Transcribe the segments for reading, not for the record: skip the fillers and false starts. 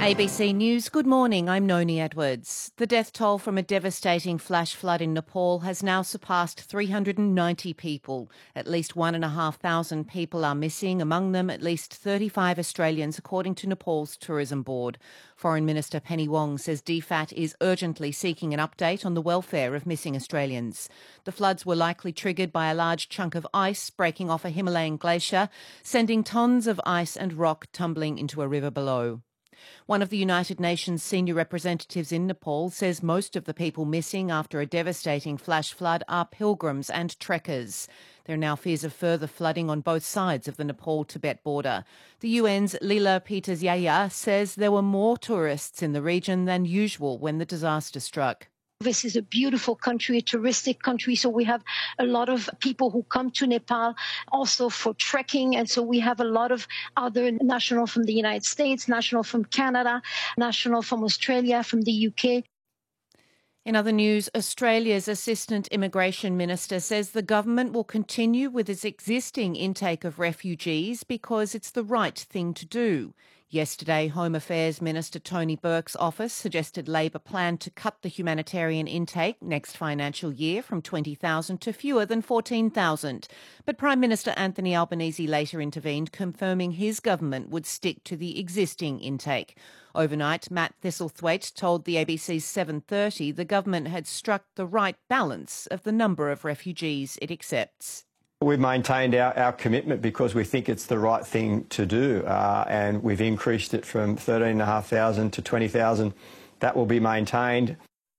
ABC News, good morning, I'm Noni Edwards. The death toll from a devastating flash flood in Nepal has now surpassed 390 people. At least 1,500 people are missing, among them at least 35 Australians, according to Nepal's Tourism Board. Foreign Minister Penny Wong says DFAT is urgently seeking an update on the welfare of missing Australians. The floods were likely triggered by a large chunk of ice breaking off a Himalayan glacier, sending tons of ice and rock tumbling into a river below. One of the United Nations senior representatives in Nepal says most of the people missing after a devastating flash flood are pilgrims and trekkers. There are now fears of further flooding on both sides of the Nepal-Tibet border. The UN's Leela Peters-Yaya says there were more tourists in the region than usual when the disaster struck. This is a beautiful country, a touristic country, so we have a lot of people who come to Nepal also for trekking, and so we have a lot of other national from the United States, national from Canada, national from Australia, from the UK. In other news, Australia's Assistant Immigration Minister says the government will continue with its existing intake of refugees because it's the right thing to do. Yesterday, Home Affairs Minister Tony Burke's office suggested Labor planned to cut the humanitarian intake next financial year from 20,000 to fewer than 14,000. But Prime Minister Anthony Albanese later intervened, confirming his government would stick to the existing intake. Overnight, Matt Thistlethwaite told the ABC's 7:30 the government had struck the right balance of the number of refugees it accepts. We've maintained our commitment because we think it's the right thing to do, and we've increased it from 13,500 to 20,000. That will be maintained.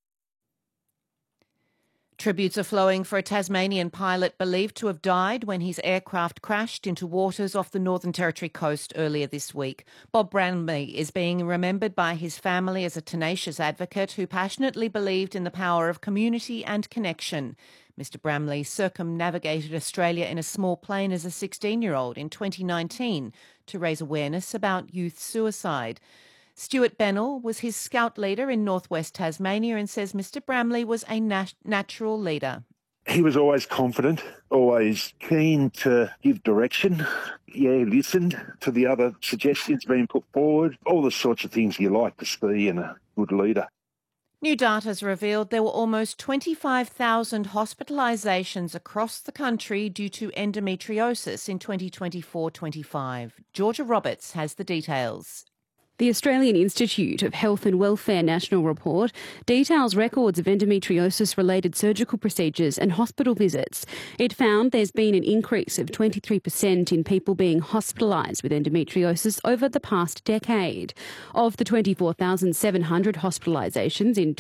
Tributes are flowing for a Tasmanian pilot believed to have died when his aircraft crashed into waters off the Northern Territory coast earlier this week. Bob Bramley is being remembered by his family as a tenacious advocate who passionately believed in the power of community and connection. Mr Bramley circumnavigated Australia in a small plane as a 16-year-old in 2019 to raise awareness about youth suicide. Stuart Bennell was his scout leader in northwest Tasmania and says Mr Bramley was a natural leader. He was always confident, always keen to give direction. He listened to the other suggestions being put forward, all the sorts of things you like to see in a good leader. New data has revealed there were almost 25,000 hospitalisations across the country due to endometriosis in 2024-25. Georgia Roberts has the details. The Australian Institute of Health and Welfare National Report details records of endometriosis-related surgical procedures and hospital visits. It found there's been an increase of 23% in people being hospitalised with endometriosis over the past decade. Of the 24,700 hospitalisations in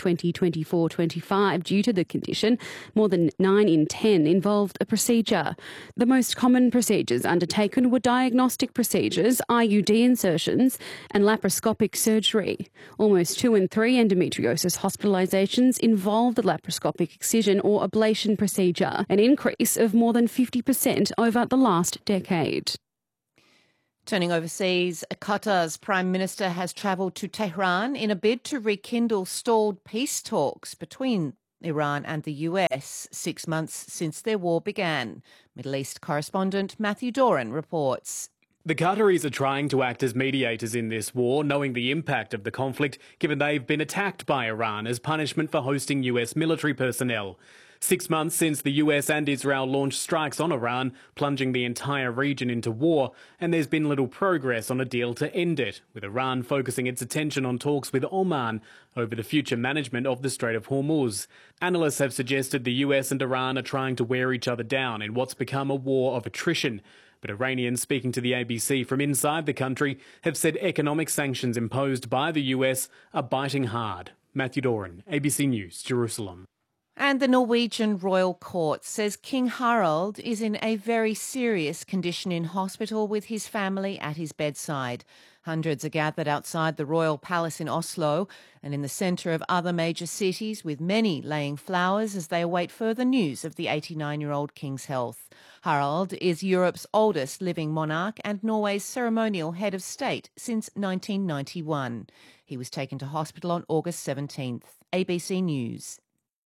2024-25 due to the condition, more than 9 in 10 involved a procedure. The most common procedures undertaken were diagnostic procedures, IUD insertions and laparoscopic surgery. Almost 2 in 3 endometriosis hospitalisations involve the laparoscopic excision or ablation procedure, an increase of more than 50% over the last decade. Turning overseas, Qatar's Prime Minister has travelled to Tehran in a bid to rekindle stalled peace talks between Iran and the US 6 months since their war began. Middle East correspondent Matthew Doran reports. The Qataris are trying to act as mediators in this war, knowing the impact of the conflict, given they've been attacked by Iran as punishment for hosting US military personnel. 6 months since the US and Israel launched strikes on Iran, plunging the entire region into war, and there's been little progress on a deal to end it, with Iran focusing its attention on talks with Oman over the future management of the Strait of Hormuz. Analysts have suggested the US and Iran are trying to wear each other down in what's become a war of attrition. But Iranians speaking to the ABC from inside the country have said economic sanctions imposed by the US are biting hard. Matthew Doran, ABC News, Jerusalem. And the Norwegian Royal Court says King Harald is in a very serious condition in hospital with his family at his bedside. Hundreds are gathered outside the Royal Palace in Oslo and in the centre of other major cities, with many laying flowers as they await further news of the 89-year-old king's health. Harald is Europe's oldest living monarch and Norway's ceremonial head of state since 1991. He was taken to hospital on August 17th. ABC News.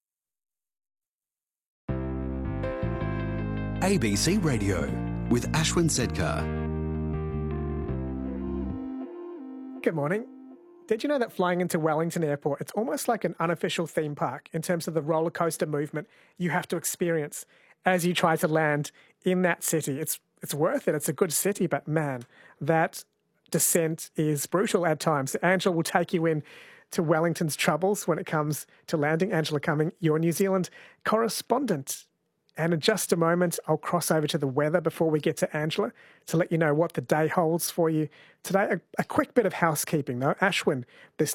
ABC Radio with Ashwin Sedkar. Good morning. Did you know that flying into Wellington Airport, it's almost like an unofficial theme park in terms of the roller coaster movement you have to experience as you try to land in that city? It's worth it. It's a good city, but man, that descent is brutal at times. Angela will take you in to Wellington's troubles when it comes to landing. Angela Cumming, your New Zealand correspondent. And in just a moment, I'll cross over to the weather before we get to Angela to let you know what the day holds for you today. A quick bit of housekeeping, though. Ashwin, this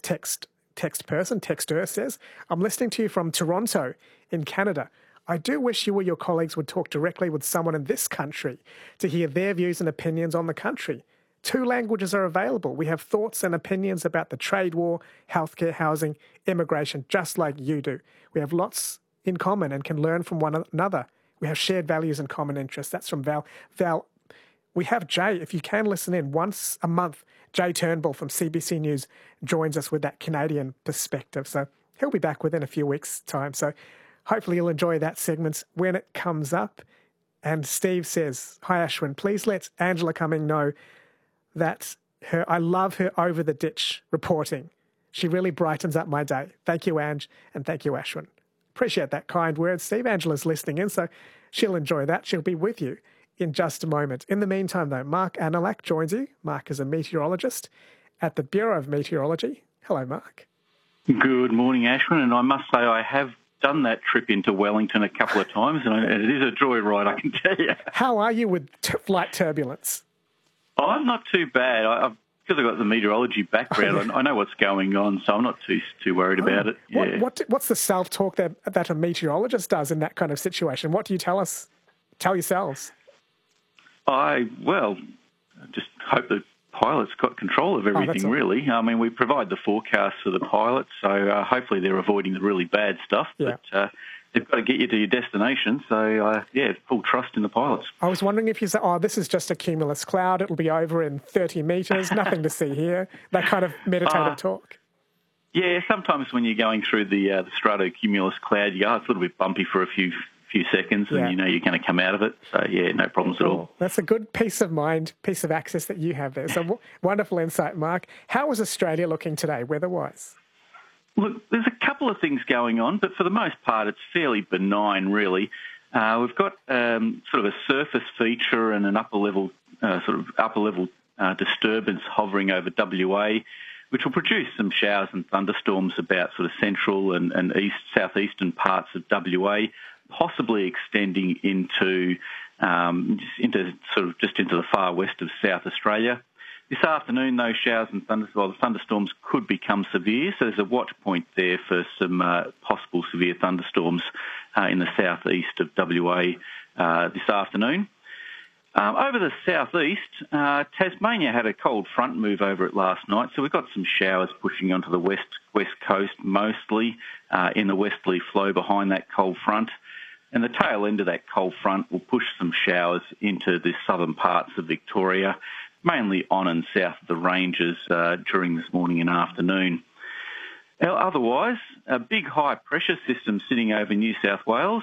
texter says, I'm listening to you from Toronto in Canada. I do wish you or your colleagues would talk directly with someone in this country to hear their views and opinions on the country. 2 languages are available. We have thoughts and opinions about the trade war, healthcare, housing, immigration, just like you do. We have lots in common and can learn from one another. We have shared values and common interests. That's from Val. Val, we have Jay. If you can listen in once a month, Jay Turnbull from CBC News joins us with that Canadian perspective. So he'll be back within a few weeks' time. So hopefully you'll enjoy that segment when it comes up. And Steve says, hi, Ashwin, please let Angela Cumming know that I love her over the ditch reporting. She really brightens up my day. Thank you, Ange, and thank you, Ashwin. Appreciate that kind word, Steve. Angela's listening in, so she'll enjoy that. She'll be with you in just a moment. In the meantime, though, Mark Anilak joins you. Mark is a meteorologist at the Bureau of Meteorology. Hello, Mark. Good morning, Ashwin, and I must say I have done that trip into Wellington a couple of times, and it is a joyride, I can tell you. How are you with flight turbulence? I'm not too bad. Because I've got the meteorology background, I know what's going on, so I'm not too worried about it. Yeah. What's the self-talk that a meteorologist does in that kind of situation? What do you tell yourselves? I just hope the pilots got control of everything, really. I mean, we provide the forecast for the pilots, so hopefully they're avoiding the really bad stuff. Yeah. But they've got to get you to your destination, so, full trust in the pilots. I was wondering if you said, this is just a cumulus cloud, it'll be over in 30 metres, nothing to see here, that kind of meditative talk. Yeah, sometimes when you're going through the stratocumulus cloud, it's a little bit bumpy for a few seconds, and you know you're going to come out of it. So, no problems at all. That's a good peace of mind, piece of access that you have there. So wonderful insight, Mark. How is Australia looking today, weather-wise? Look, there's a couple of things going on, but for the most part, it's fairly benign, really. We've got sort of a surface feature and an upper level disturbance hovering over WA, which will produce some showers and thunderstorms about sort of central and southeastern parts of WA, possibly extending into the far west of South Australia. This afternoon, those showers and thunderstorms could become severe, so there's a watch point there for some possible severe thunderstorms in the southeast of WA this afternoon. Over the southeast, Tasmania had a cold front move over it last night, so we've got some showers pushing onto the west coast, mostly in the westerly flow behind that cold front. And the tail end of that cold front will push some showers into the southern parts of Victoria, mainly on and south of the ranges during this morning and afternoon. Otherwise, a big high pressure system sitting over New South Wales